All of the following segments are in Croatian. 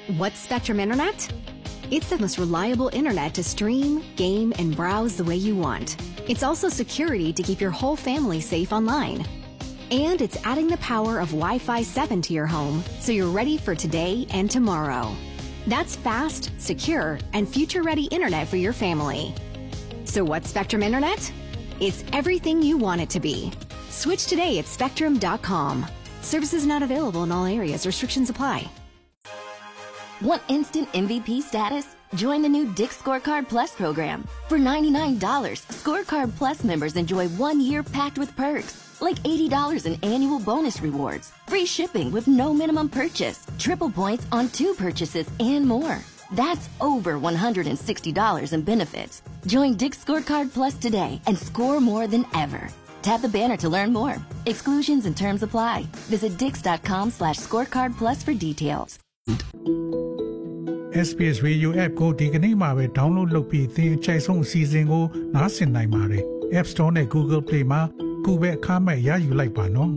What's Spectrum Internet? It's the most reliable internet to stream, game, and browse the way you want. It's also security to keep your whole family safe online. And it's adding the power of Wi-Fi 7 to your home so you're ready for today and tomorrow. That's fast, secure, and future-ready internet for your family. So what's Spectrum Internet? It's everything you want it to be. Switch today at spectrum.com. Services not available in all areas. Restrictions apply. Want instant MVP status? Join the new Dick's Scorecard Plus program. For $99, Scorecard Plus members enjoy 1 year packed with perks, like $80 in annual bonus rewards, free shipping with no minimum purchase, triple points on 2 purchases, and more. That's over $160 in benefits. Join Dick's Scorecard Plus today and score more than ever. Tap the banner to learn more. Exclusions and terms apply. Visit dix.com/scorecard plus for details. SBS Radio App ကိုဒီကနေ့မှာပဲ download လုပ်ပြီးသင်အကြိုက်ဆုံးအစီအစဉ်ကိုနားဆင်နိုင်ပါတယ် App Store နဲ့ Google Play မှာကိုယ်ပဲအခမဲ့ရယူလိုက်ပါနော်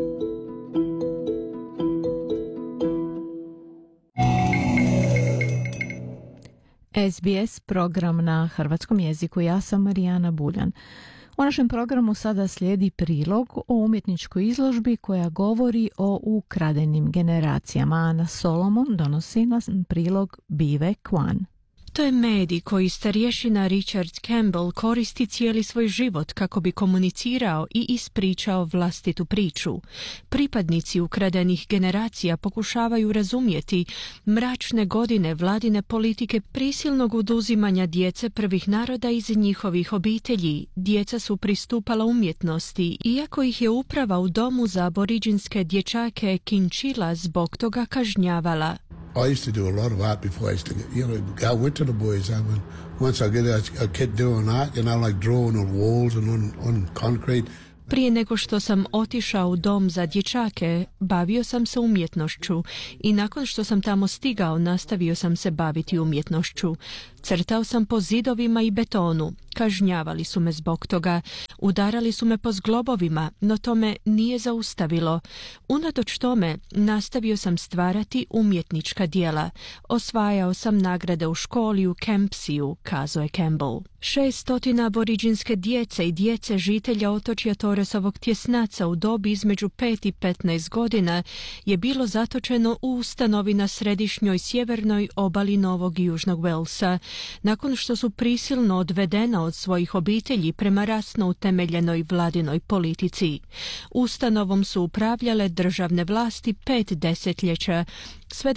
SBS program na hrvatskom jeziku. Ja sam Marijana Buljan. U našem programu sada slijedi prilog o umjetničkoj izložbi koja govori o ukradenim generacijama. Ana Solomon donosi nas prilog Bive Kwan. To je medij koji starješina Richard Campbell koristi cijeli svoj život kako bi komunicirao i ispričao vlastitu priču. Pripadnici ukradenih generacija pokušavaju razumjeti mračne godine vladine politike prisilnog oduzimanja djece prvih naroda iz njihovih obitelji. Djeca su pristupala umjetnosti, iako ih je uprava u domu za aboriđinske dječake Kinchila zbog toga kažnjavala. I used to do a lot of art before I used to, I went to the boys. Once I kept doing art, like drawing on walls and on concrete. Prije nego što sam otišao u dom za dječake, bavio sam se umjetnošću i nakon što sam tamo stigao, nastavio sam se baviti umjetnošću. Crtao sam po zidovima i betonu. Kažnjavali su me zbog toga. Udarali su me po zglobovima, no to me nije zaustavilo. Unatoč tome, nastavio sam stvarati umjetnička djela. Osvajao sam nagrade u školi u Kempsiju, kazao je Campbell. 600 aboriđinske djece i djece žitelja otočja Torresovog tjesnaca u dobi između 5 i 15 godina je bilo zatočeno u ustanovi na središnjoj sjevernoj obali Novog i Južnog Walesa, nakon što su prisilno odvedena od svojih obitelji prema rasno utemeljenoj vladinoj politici. Ustanovom su upravljale državne vlasti 5 desetljeća, sve do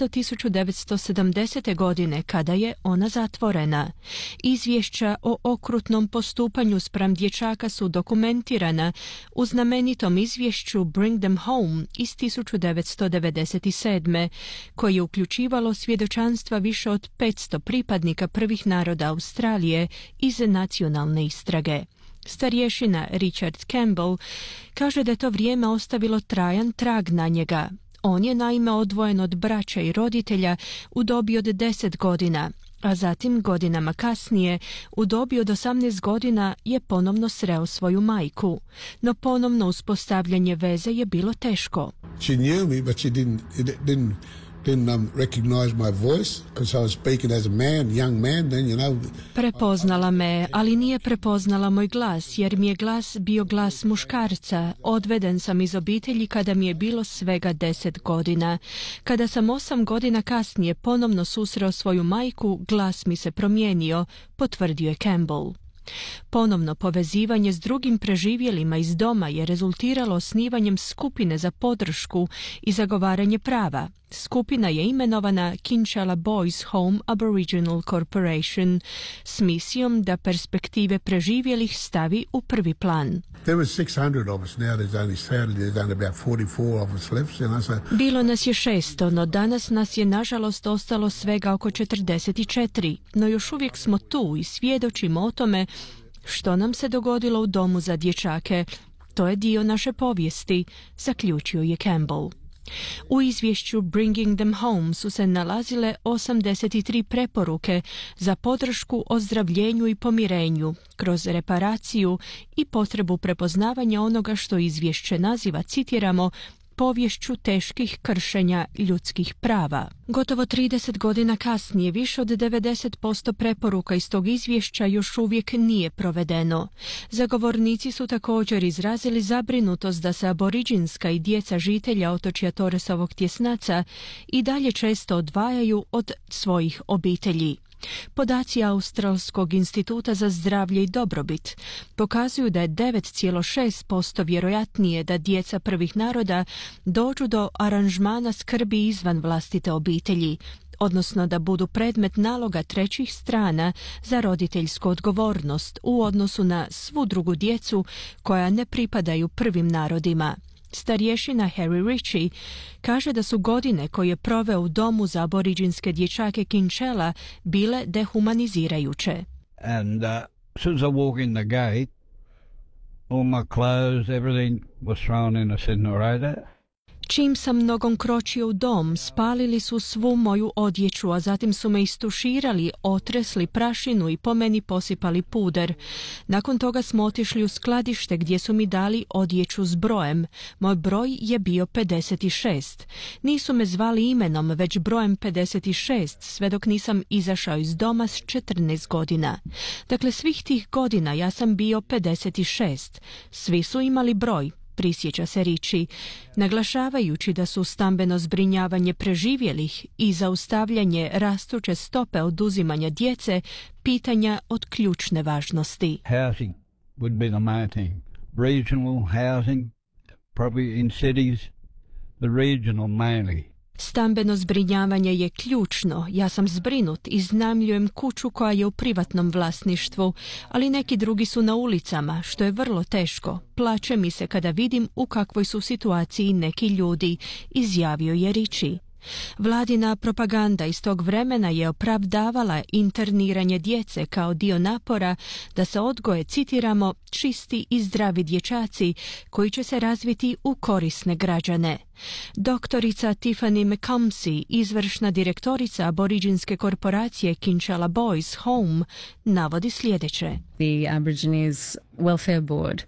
1970. godine kada je ona zatvorena. Izvješća o okrutnom postupanju spram dječaka su dokumentirana u znamenitom izvješću Bring Them Home iz 1997. koje je uključivalo svjedočanstva više od 500 pripadnika prvih naroda Australije iz nacionalne istrage. Starješina Richard Campbell kaže da je to vrijeme ostavilo trajan trag na njega. On je naime odvojen od braće i roditelja u dobi od 10 godina, a zatim godinama kasnije u dobi od 18 godina je ponovno sreo svoju majku. No ponovno uspostavljanje veze je bilo teško. She knew me, but she didn't recognize my voice because I was speaking as a man, young man then, Prepoznala me, ali nije prepoznala moj glas, jer mi je glas bio glas muškarca. Odveden sam iz obitelji kada mi je bilo svega 10 godina. Kada sam 8 godina kasnije ponovno susreo svoju majku, glas mi se promijenio, potvrdio je Campbell. Ponovno povezivanje s drugim preživjelima iz doma je rezultiralo osnivanjem skupine za podršku i zagovaranje prava. Skupina je imenovana Kinchala Boys Home Aboriginal Corporation s misijom da perspektive preživjelih stavi u prvi plan. Bilo nas je 600, no danas nas je nažalost ostalo svega oko 44, no još uvijek smo tu i svjedočimo o tome što nam se dogodilo u domu za dječake. To je dio naše povijesti, zaključio je Campbell. U izvješću Bringing Them Home su se nalazile 83 preporuke za podršku ozdravljenju i pomirenju kroz reparaciju i potrebu prepoznavanja onoga što izvješće naziva, citiramo, povješću teških kršenja ljudskih prava. Gotovo 30 godina kasnije više od 90% preporuka iz tog izvješća još uvijek nije provedeno. Zagovornici su također izrazili zabrinutost da se aboriđinska i djeca žitelja otočja Torresovog tjesnaca i dalje često odvajaju od svojih obitelji. Podaci Australskog instituta za zdravlje i dobrobit pokazuju da je 9,6% vjerojatnije da djeca prvih naroda dođu do aranžmana skrbi izvan vlastite obitelji, odnosno da budu predmet naloga trećih strana za roditeljsku odgovornost u odnosu na svu drugu djecu koja ne pripadaju prvim narodima. Starješina Harry Ritchie kaže da su godine koje je proveo u domu za aboriđinske dječake Kinchela bile dehumanizirajuće. And as soon as I walk in the gate, all my clothes, everything was thrown in a incinerator. Čim sam nogom kročio u dom, spalili su svu moju odjeću, a zatim su me istuširali, otresli prašinu i po meni posipali puder. Nakon toga smo otišli u skladište gdje su mi dali odjeću s brojem. Moj broj je bio 56. Nisu me zvali imenom, već brojem 56, sve dok nisam izašao iz doma s 14 godina. Dakle, svih tih godina ja sam bio 56. Svi su imali broj. Prisjeća se Ritchie, naglašavajući da su stambeno zbrinjavanje preživjelih i zaustavljanje rastuće stope oduzimanja djece pitanja od ključne važnosti. Housing would be the main thing. Regional housing, probably in cities, the regional mainly. Stambeno zbrinjavanje je ključno. Ja sam zbrinut, iznajmljujem kuću koja je u privatnom vlasništvu, ali neki drugi su na ulicama, što je vrlo teško. Plače mi se kada vidim u kakvoj su situaciji neki ljudi, izjavio je Ritchie. Vladina propaganda iz tog vremena je opravdavala interniranje djece kao dio napora da se odgoje, citiramo, čisti i zdravi dječaci koji će se razviti u korisne građane. Doktorica Tiffany McComsey, izvršna direktorica aboriđinske korporacije Kinchela Boys Home, navodi sljedeće. The Aborigines Welfare Board